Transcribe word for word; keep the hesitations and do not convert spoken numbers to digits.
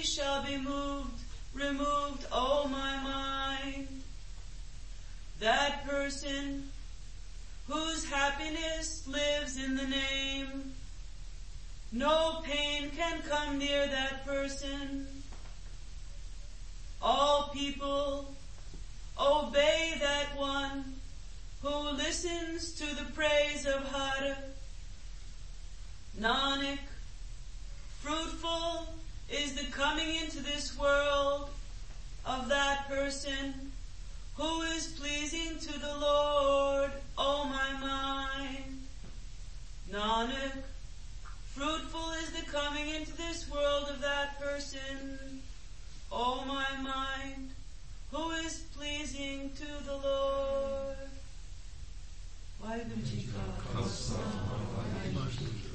body shall be moved, removed, O my mind. That person whose happiness lives in the name, no pain can come near that person. All people obey that one who listens to the praise of Har. Nanak, fruitful is the coming into this world of that person who is pleasing to the Lord, O my mind. Nanak, fruitful is the coming into this world of that person, O my mind, who is pleasing to the Lord. Waheguru Ji Ka Khalsa, Waheguru Ji Ki Fatah.